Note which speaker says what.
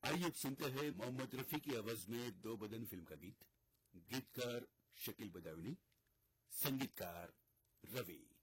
Speaker 1: आइए अब सुनते हैं मोहम्मद रफी की आवाज में दो बदन फिल्म का गीत। गीतकार शकील बदायूनी, संगीतकार रवि।